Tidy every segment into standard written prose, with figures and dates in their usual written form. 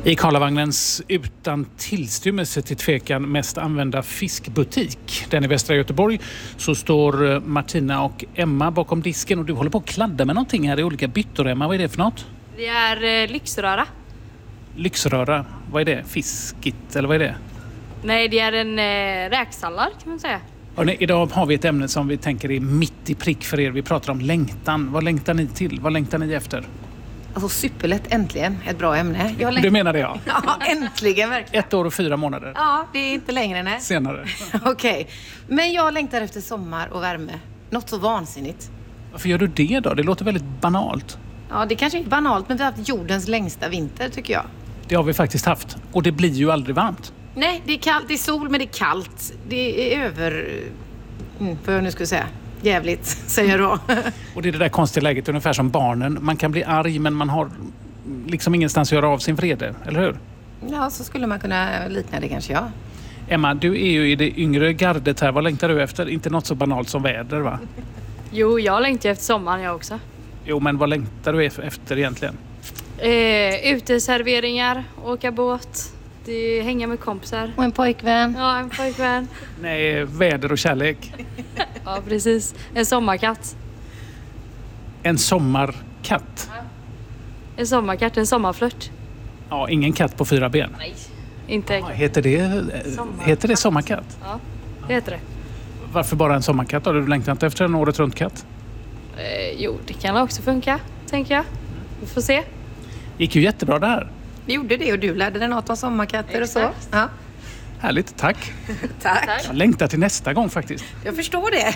I Karlavagnens utan tillstymmelse till tvekan mest använda fiskbutik, den i Västra Göteborg, så står Martina och Emma bakom disken och du håller på att kladda med någonting här i olika byttor. Emma, vad är det för något? Det är lyxröra. Lyxröra, vad är det? Fiskigt eller vad är det? Nej, det är en räksallad kan man säga. Hörrni, idag har vi ett ämne som vi tänker är mitt i prick för er. Vi pratar om längtan. Vad längtar ni till? Vad längtar ni efter? Alltså superlätt, äntligen. Ett bra ämne. Du menar det, ja? Ja, äntligen verkligen. 1 år och 4 månader. Ja, det är inte längre, nej. Senare. Okej. Men jag längtar efter sommar och värme. Något så vansinnigt. Varför gör du det då? Det låter väldigt banalt. Ja, det kanske inte är banalt, men vi har haft jordens längsta vinter, tycker jag. Det har vi faktiskt haft. Och det blir ju aldrig varmt. Nej, det är kallt. Det är sol, men det är kallt. Det är vad jag nu skulle säga. Jävligt, säger jag då. Och det är det där konstiga läget, ungefär som barnen. Man kan bli arg, men man har liksom ingenstans att göra av sin vrede, eller hur? Ja, så skulle man kunna likna det kanske, ja. Emma, du är ju i det yngre gardet här. Vad längtar du efter? Inte något så banalt som väder, va? Jo, jag längtar efter sommaren jag också. Jo, men vad längtar du efter egentligen? Uteserveringar, åka båt, hänga med kompisar. Och en pojkvän. Ja, en pojkvän. Nej, väder och kärlek. Ja, precis. En sommarkatt. En sommarkatt. En sommarkatt, en sommarflört. Ja, ingen katt på 4 ben. Nej, inte. Ja, heter det sommarkatt? Ja, det heter det. Varför bara en sommarkatt? Har du längtat inte efter en året runt katt? Jo, det kan också funka, tänker jag. Vi får se. Gick ju jättebra det här. Vi gjorde det och du lärde dig något om sommarkatter. Exakt. Och så. Ja. Härligt, tack. Tack. Jag längtar till nästa gång faktiskt. Jag förstår det.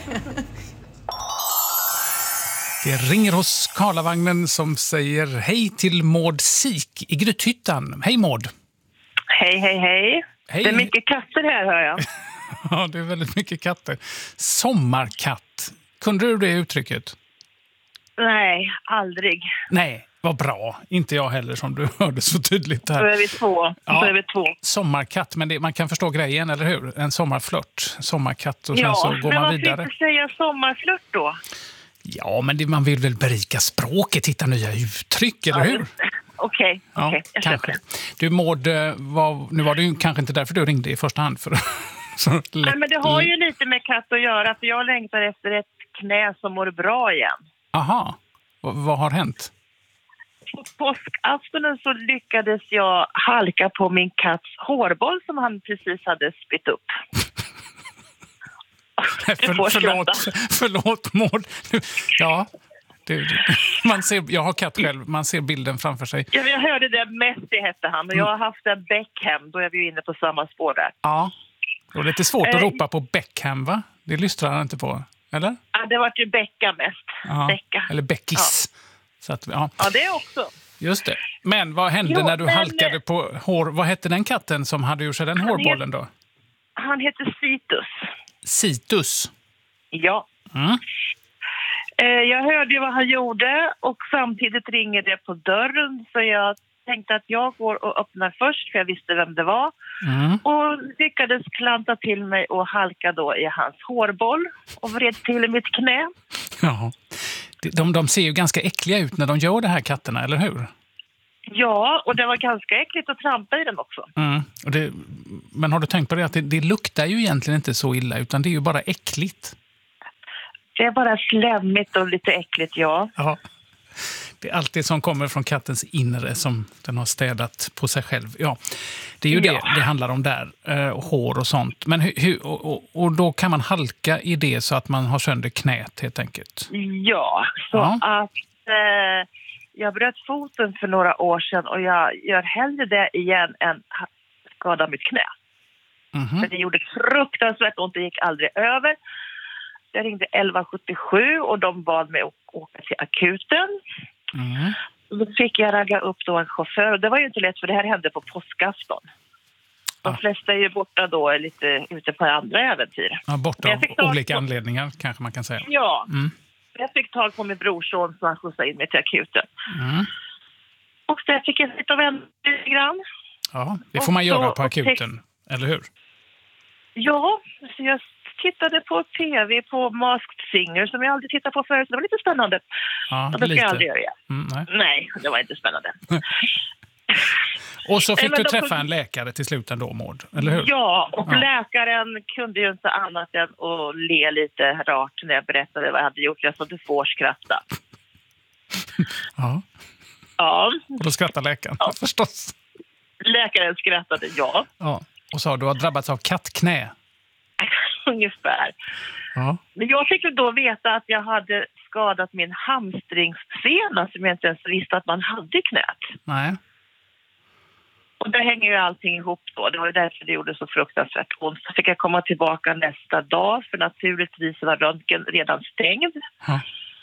Det ringer hos Karlavagnen som säger hej till Maud Sik i Grythyttan. Hej Maud. Hej, hej, hej. Hej. Det är mycket katter här, hör jag. Ja, det är väldigt mycket katter. Sommarkatt. Kunde du det uttrycket? Nej, aldrig. Nej, vad bra. Inte jag heller, som du hörde så tydligt här. Då är vi två. Ja. Då är vi två. Sommarkatt, men man kan förstå grejen, eller hur? En sommarflört, sommarkatt och sen så går men man varför vidare. inte säga sommarflört då? Ja, men man vill väl berika språket, hitta nya uttryck, eller hur? Okej, Ja, jag kanske. köper. Du Maud, nu var det ju kanske inte därför du ringde i första hand. Nej, men det har ju lite med katt att göra, för jag längtar efter ett knä som mår bra igen. Aha, vad har hänt? På påskaftonen så lyckades jag halka på min katts hårboll som han precis hade spytt upp. Förlåt Maud. Ja, jag har katt själv. Man ser bilden framför sig. Ja, jag hörde det. Messi hette han. Och jag har haft en Beckham. Då är vi ju inne på samma spår där. Ja, och det är lite svårt att ropa på Beckham, va? Det lystrar han inte på, eller? Ja, det var ju Becka mest. Ja, Becka. eller Beckis. Ja. Så att, ja. Ja, det också. Just det. Men vad hände när du halkade på hår? Vad hette den katten som hade gjort sig den hårbollen då? Han heter Citus. Citus? Ja. Mm. Jag hörde ju vad han gjorde och samtidigt ringer det på dörren, så jag tänkte att jag går och öppnar först för jag visste vem det var. Mm. Och lyckades klanta till mig och halka då i hans hårboll och vred till i mitt knä. Ja. De ser ju ganska äckliga ut när de gör det här katterna, eller hur? Ja, och det var ganska äckligt att trampa i den också. Mm. Men har du tänkt på det att det luktar ju egentligen inte så illa, utan det är ju bara äckligt. Det är bara slemmigt och lite äckligt, ja. Ja. Det är allt det som kommer från kattens inre som den har städat på sig själv. Ja, det är ju det handlar om där. Hår och sånt. Men och då kan man halka i det så att man har sönder knät helt enkelt. Ja, så att jag bröt foten för några år sedan och jag gör hellre det igen än skada mitt knä. Mm-hmm. För det gjorde fruktansvärt ont, det gick aldrig över. Jag ringde 1177 och de bad mig åka till akuten. Mm. Då fick jag ragga upp då en chaufför. Och det var ju inte lätt, för det här hände på påskafton. De flesta är ju borta då, är lite ute på andra äventyr. Ja, borta av olika anledningar kanske man kan säga. Ja, jag fick tag på min brorson så han skjutsade in mig till akuten. Mm. Och där fick jag sitta och vänta lite grann. Ja, det får man göra på akuten, eller hur? Ja, så jag tittade på tv på Masked Singer som jag aldrig tittat på förut. Det var lite spännande. Ja, och det ska lite. jag aldrig göra. Nej. Nej, det var inte spännande. Och så fick du träffa en läkare till slut ändå, Maud, eller hur? Ja, och läkaren kunde ju inte annat än att le lite rart när jag berättade vad jag hade gjort. Jag sa, du får skratta. Ja. Ja. Och då skrattade läkaren, förstås. Läkaren skrattade, ja. Och sa, du har drabbats av kattknä. Ungefär. Ja. Men jag fick ju då veta att jag hade skadat min hamstringssena som jag inte ens visste att man hade i knät. Nej. Och där hänger ju allting ihop då. Det var ju därför det gjorde så fruktansvärt ont. Så fick jag komma tillbaka nästa dag för naturligtvis var röntgen redan stängd. Ja.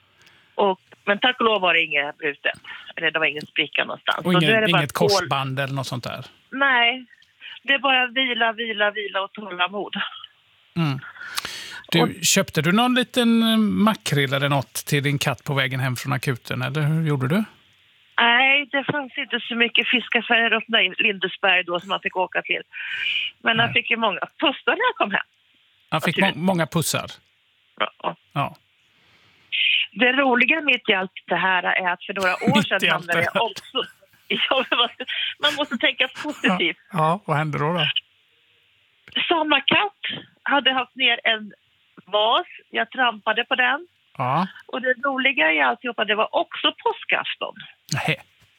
Men tack och lov var det inget brutet. Eller det var ingen spricka någonstans. Och så är det bara inget korsband eller något sånt där? Nej, det är bara vila och tålamod. Mm. Köpte du någon liten makrill eller något till din katt på vägen hem från akuten? Eller hur gjorde du? Nej, det fanns inte så mycket fiskaffärer upp i Lindesberg då som man fick åka till. Men jag fick ju många pussar när jag kom hem. Han fick många pussar? Ja. Det roliga mitt i allt det här är att för några år sedan hamnade jag också... Man måste tänka positivt. Ja, vad hände då? Samma katt hade haft ner en vas. Jag trampade på den. Ja. Och det roliga i alltihopa, det var också påskafton. Nej.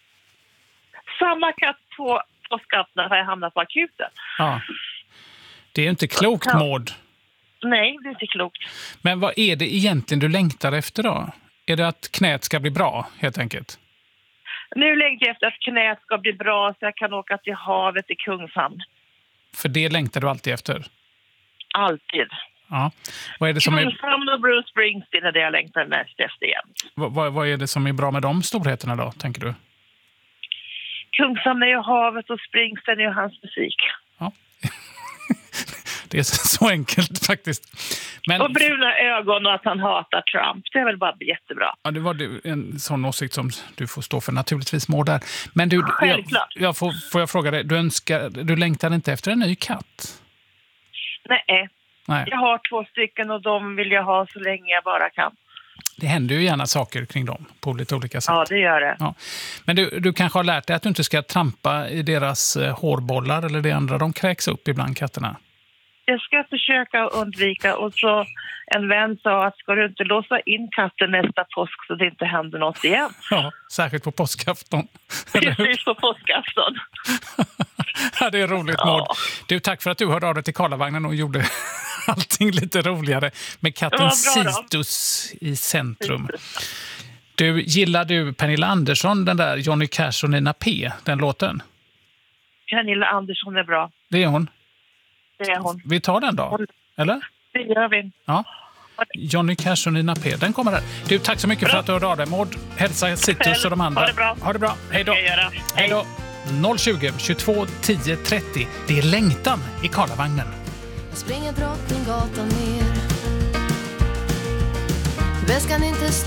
Samma katt på påskafton har jag hamnat på akuten. Ja. Det är ju inte klokt, Maud. Nej, det är inte klokt. Men vad är det egentligen du längtar efter då? Är det att knät ska bli bra, helt enkelt? Nu längtar jag efter att knät ska bli bra så jag kan åka till havet i Kungshamn. För det längtar du alltid efter? Alltid. Ja. Vad är det som Kungshamn och Bruce Springsteen är det jag längtar mest efter igen. Vad är det som är bra med de storheterna då, tänker du? Kungshamn är ju havet och Springsteen är ju hans musik. Ja. Det är så enkelt faktiskt. Men... Och bruna ögon och att han hatar Trump. Det är väl bara jättebra. Ja, det var en sån åsikt som du får stå för naturligtvis, Maud, där. Men du, får jag fråga dig, du längtar inte efter en ny katt? Nej. Jag har 2 stycken och de vill jag ha så länge jag bara kan. Det händer ju gärna saker kring dem på lite olika sätt. Ja, det gör det. Ja. Men du kanske har lärt dig att du inte ska trampa i deras hårbollar eller det andra. De kräks upp ibland, katterna. Jag ska försöka undvika. Och så en vän sa att ska du inte låsa in katten nästa påsk så det inte händer något igen. Ja, särskilt på påskafton. Precis på påskafton. Ja, det är roligt, Maud. Du, tack för att du hörde av dig till Karlavagnen och gjorde allting lite roligare med katten Situs i centrum. Du, gillar du Pernilla Andersson, den där Johnny Cash och Nina P, den låten? Pernilla Andersson är bra. Det är hon. Det är hon. Vi tar den då, eller? Det gör vi. Ja. Johnny Cash och Nina P, den kommer här. Du, tack så mycket för att du hörde av dig, Maud. Hälsa Situs och de andra. Ha det bra. Hej då. Hej då. 020 22 10 30. Det är längtan i Karlavagnen. Jag springer Drottninggatan ner. Väskan inte